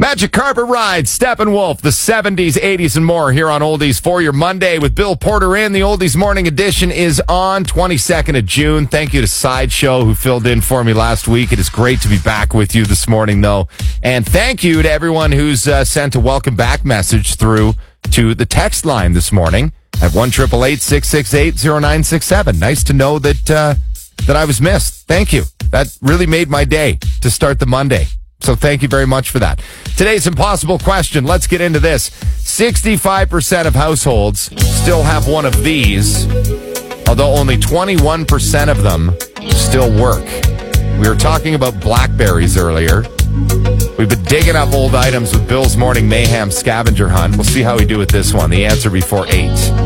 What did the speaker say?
Magic Carpet Ride, Steppenwolf, the 70s, 80s, and more here on Oldies for your Monday with Bill Porter in. The Oldies Morning Edition is on 22nd of June. Thank you to Sideshow who filled in for me last week. It is great to be back with you this morning, though. And thank you to everyone who's sent a welcome back message through to the text line this morning at 1-888-668-0967. Nice to know that I was missed. Thank you. That really made my day to start the Monday. So thank you very much for that. Today's impossible question. Let's get into this. 65% of households still have one of these, although only 21% of them still work. We were talking about Blackberries earlier. We've been digging up old items with Bill's Morning Mayhem scavenger hunt. We'll see how we do with this one. The answer before 8.